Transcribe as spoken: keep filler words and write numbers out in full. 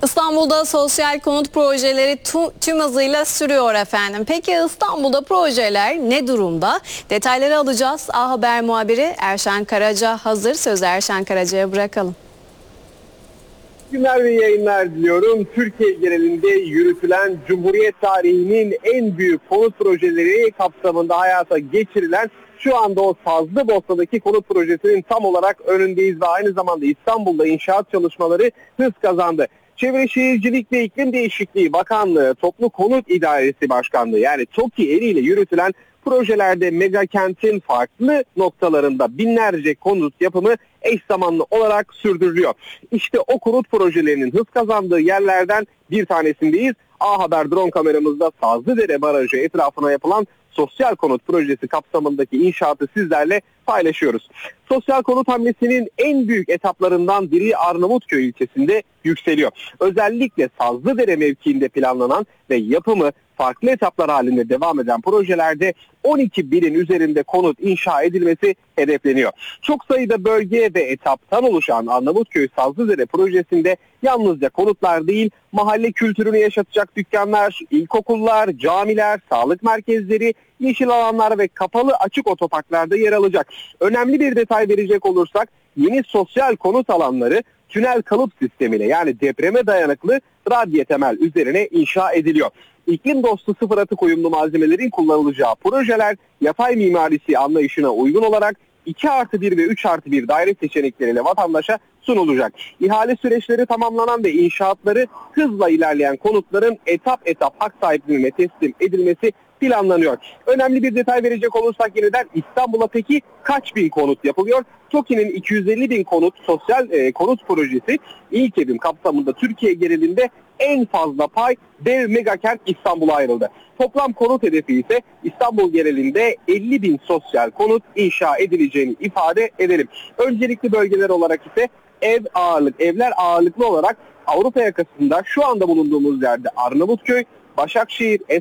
İstanbul'da sosyal konut projeleri tüm hızıyla sürüyor efendim. Peki İstanbul'da projeler ne durumda? Detayları alacağız. A Haber muhabiri Erşen Karaca hazır. Sözü Erşen Karaca'ya bırakalım. Günler ve yayınlar diliyorum. Türkiye genelinde yürütülen Cumhuriyet tarihinin en büyük konut projeleri kapsamında hayata geçirilen şu anda o Sazlıbosna'daki konut projesinin tam olarak önündeyiz ve aynı zamanda İstanbul'da inşaat çalışmaları hız kazandı. Çevre Şehircilik ve İklim Değişikliği Bakanlığı, Toplu Konut İdaresi Başkanlığı yani TOKİ eliyle yürütülen projelerde mega kentin farklı noktalarında binlerce konut yapımı eş zamanlı olarak sürdürülüyor. İşte o konut projelerinin hız kazandığı yerlerden bir tanesindeyiz. A Haber drone kameramızda Sazlıdere Barajı etrafına yapılan sosyal konut projesi kapsamındaki inşaatı sizlerle paylaşıyoruz. Sosyal konut hamlesinin en büyük etaplarından biri Arnavutköy ilçesinde yükseliyor. Özellikle Sazlıdere mevkiinde planlanan ve yapımı farklı etaplar halinde devam eden projelerde on iki binin üzerinde konut inşa edilmesi hedefleniyor. Çok sayıda bölge ve etaptan oluşan Arnavutköy Sazlıdere projesinde yalnızca konutlar değil, mahalle kültürünü yaşatacak dükkanlar, ilkokullar, camiler, sağlık merkezleri, yeşil alanlar ve kapalı açık otoparklarda yer alacak. Önemli bir detay verecek olursak yeni sosyal konut alanları tünel kalıp sistemiyle yani depreme dayanıklı radye temel üzerine inşa ediliyor. İklim dostu sıfır atık uyumlu malzemelerin kullanılacağı projeler yatay mimarisi anlayışına uygun olarak iki artı bir ve üç artı bir daire seçenekleriyle vatandaşa sunulacak. İhale süreçleri tamamlanan ve inşaatları hızla ilerleyen konutların etap etap hak sahipliğine teslim edilmesi planlanıyor. Önemli bir detay verecek olursak yeniden İstanbul'a peki kaç bin konut yapılıyor? TOKİ'nin iki yüz elli bin konut sosyal e, konut projesi ilk evim kapsamında Türkiye genelinde en fazla pay dev megakent İstanbul'a ayrıldı. Toplam konut hedefi ise İstanbul genelinde elli bin sosyal konut inşa edileceğini ifade edelim. Öncelikli bölgeler olarak ise ev ağırlık, evler ağırlıklı olarak Avrupa yakasında şu anda bulunduğumuz yerde Arnavutköy, Başakşehir,